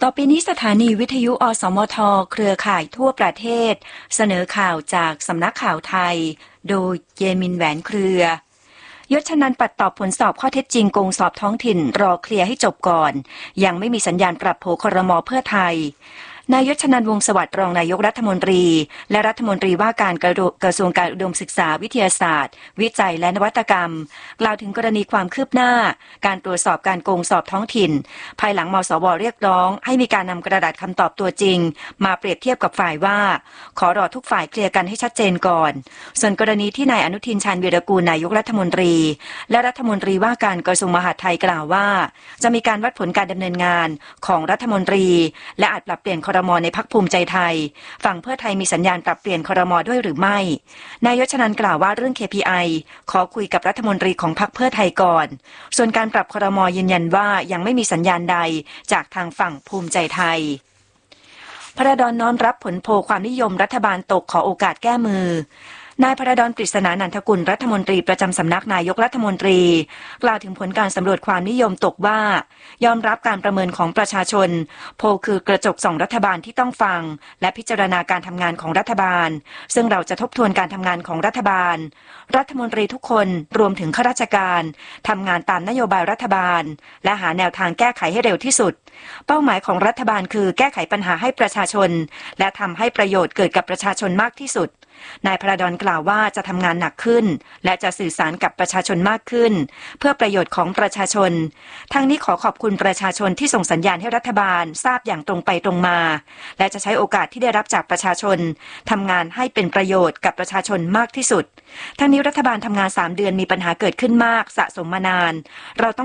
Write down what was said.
ต่อไปนี้สถานีวิทยุอสมทเครือข่ายทั่วประเทศเสนอข่าวจากสำนักข่าวไทยโดยเยมินแหวนเครือยศชนันท์ปัดตอบผลสอบข้อเท็จจริงโกงสอบท้องถิ่นรอเคลียร์ให้จบก่อนยังไม่มีสัญญาณปรับโผครม.เพื่อไทยนายยศชนันท์วงศ์สวัสดิ์รองนายกรัฐมนตรีและรัฐมนตรีว่าการกระทรวงการอุดมศึกษาวิทยาศาสตร์วิจัยและนวัตกรรมกล่าวถึงกรณีความคืบหน้าการตรวจสอบการโกงสอบท้องถิ่นภายหลังมสว.เรียกร้องให้มีการนำกระดาษคำตอบตัวจริงมาเปรียบเทียบกับฝ่ายว่าขอรอทุกฝ่ายเคลียร์กันให้ชัดเจนก่อนส่วนกรณีที่นายอนุทินชาญวีรกูลนายกรัฐมนตรีและรัฐมนตรีว่าการกระทรวงมหาดไทยกล่าวว่าจะมีการวัดผลการดำเนินงานของรัฐมนตรีและอาจปรับเปลี่ยนครม.ในพรรคภูมิใจไทยฝั่งเพื่อไทยมีสัญญาณปรับเปลี่ยนครม.ด้วยหรือไม่นายยศชนันท์กล่าวว่าเรื่อง KPI ขอคุยกับรัฐมนตรีของพรรคเพื่อไทยก่อนส่วนการปรับครม.ยืนยันว่ายังไม่มีสัญญาณใดจากทางฝั่งภูมิใจไทยพระดอนน้อมรับผลโพลความนิยมรัฐบาลตกขอโอกาสแก้มือนายพระดอนกฤษณานันทกุลรัฐมนตรีประจำสำนักนายกรัฐมนตรีกล่าวถึงผลการสำรวจความนิยมตกว่ายอมรับการประเมินของประชาชนโพลคือกระจกส่องรัฐบาลที่ต้องฟังและพิจารณาการทำงานของรัฐบาลซึ่งเราจะทบทวนการทำงานของรัฐบาลรัฐมนตรีทุกคนรวมถึงข้าราชการทำงานตามนโยบายรัฐบาลและหาแนวทางแก้ไขให้เร็วที่สุดเป้าหมายของรัฐบาลคือแก้ไขปัญหาให้ประชาชนและทำให้ประโยชน์เกิดกับประชาชนมากที่สุดนายพระดอนกล่าวว่าจะทำงานหนักขึ้นและจะสื่อสารกับประชาชนมากขึ้นเพื่อประโยชน์ของประชาชนทั้งนี้ขอขอบคุณประชาชนที่ส่งสัญญาณให้รัฐบาลทราบอย่างตรงไปตรงมาและจะใช้โอกาสที่ได้รับจากประชาชนทำงานให้เป็นประโยชน์กับประชาชนมากที่สุดทั้งนี้รัฐบาลทำงาน3 เดือนมีปัญหาเกิดขึ้นมากสะสมมานานเราต้อง